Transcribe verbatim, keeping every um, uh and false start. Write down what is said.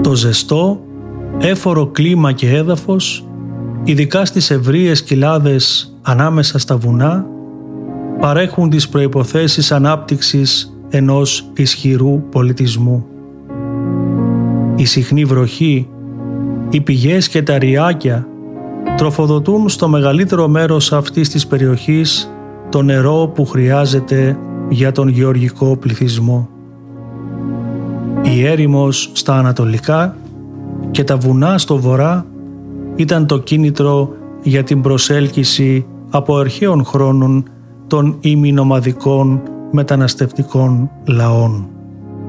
Το ζεστό, έφορο κλίμα και έδαφος, ειδικά στις ευρείες κοιλάδες ανάμεσα στα βουνά, παρέχουν τις προϋποθέσεις ανάπτυξης ενός ισχυρού πολιτισμού. Η συχνή βροχή, οι πηγές και τα ριάκια τροφοδοτούν στο μεγαλύτερο μέρος αυτής της περιοχής το νερό που χρειάζεται για τον γεωργικό πληθυσμό. Η έρημος στα ανατολικά και τα βουνά στο βορρά ήταν το κίνητρο για την προσέλκυση από αρχαίων χρόνων των ημινομαδικών μεταναστευτικών λαών.